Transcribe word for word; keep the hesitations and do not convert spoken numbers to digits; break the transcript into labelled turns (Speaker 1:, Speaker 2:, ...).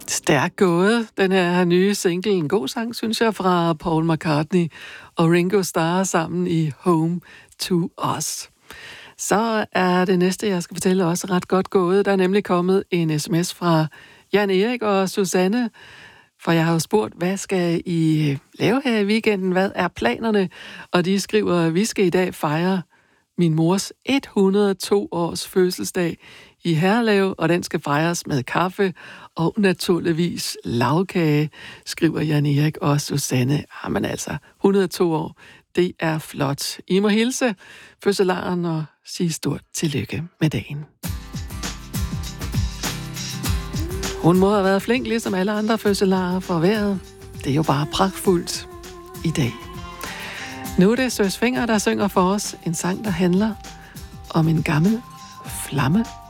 Speaker 1: Stærk gået, den her nye single. En god sang, synes jeg, fra Paul McCartney og Ringo Starr sammen i Home to Us. Så er det næste, jeg skal fortælle, også ret godt gået. Der er nemlig kommet en sms fra Jan Erik og Susanne, for jeg har jo spurgt, hvad skal I lave her i weekenden? Hvad er planerne? Og de skriver, at vi skal i dag fejre min mors et hundrede og to års fødselsdag i Herlev, og den skal fejres med kaffe og naturligvis lagkage, skriver Jan Erik og Susanne. Jamen altså, et hundrede og to år, det er flot. I må hilse fødselaren og sige stort tillykke med dagen. Hun må have været flink, ligesom alle andre fødselarer for vejret. Det er jo bare pragtfuldt i dag. Nu er det Søs Fenger, der synger for os en sang, der handler om en gammel flamme.